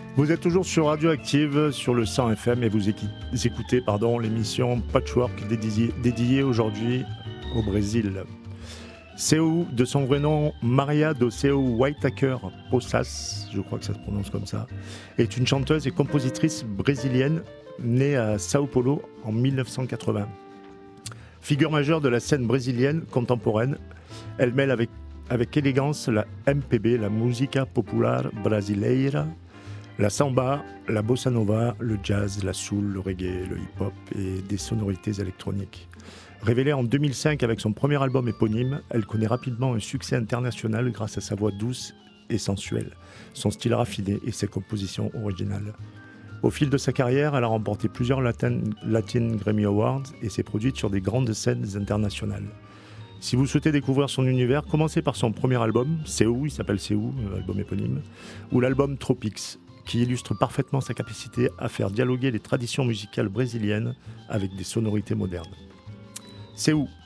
Vous êtes toujours sur Radioactive, sur le 100 FM, et vous écoutez l'émission Patchwork dédiée aujourd'hui au Brésil. Seu, de son vrai nom, Maria do Seu Whitaker Poças, je crois que ça se prononce comme ça, est une chanteuse et compositrice brésilienne née à Sao Paulo en 1980. Figure majeure de la scène brésilienne contemporaine, elle mêle avec élégance la MPB, la Música Popular Brasileira, la samba, la bossa nova, le jazz, la soul, le reggae, le hip-hop et des sonorités électroniques. Révélée en 2005 avec son premier album éponyme, elle connaît rapidement un succès international grâce à sa voix douce et sensuelle, son style raffiné et ses compositions originales. Au fil de sa carrière, elle a remporté plusieurs Latin Grammy Awards et s'est produite sur des grandes scènes internationales. Si vous souhaitez découvrir son univers, commencez par son premier album, Seu, il s'appelle Seu, album éponyme, ou l'album Tropics, qui illustre parfaitement sa capacité à faire dialoguer les traditions musicales brésiliennes avec des sonorités modernes. Seu.